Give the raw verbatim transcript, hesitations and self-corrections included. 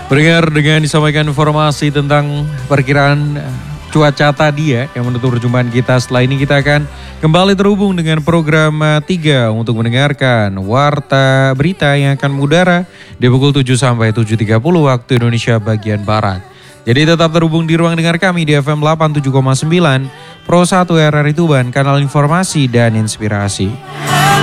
Pendengar, dengan disampaikan informasi tentang perkiraan cuaca tadi ya, yang menutup perjumpaan kita. Setelah ini kita akan kembali terhubung dengan program tiga untuk mendengarkan Warta Berita yang akan mengudara di pukul tujuh sampai tujuh tiga puluh waktu Indonesia bagian Barat. Jadi tetap terhubung di ruang dengar kami di F M delapan puluh tujuh koma sembilan Pro satu R R I Tuban, kanal informasi dan inspirasi.